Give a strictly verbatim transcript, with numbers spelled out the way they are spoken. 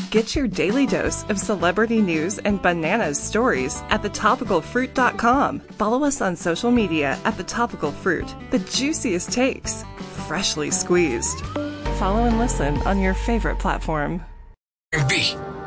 Get your daily dose of celebrity news and bananas stories at the topical fruit dot com. Follow us on social media at The Topical Fruit. The juiciest takes, freshly squeezed. Follow and listen on your favorite platform. B.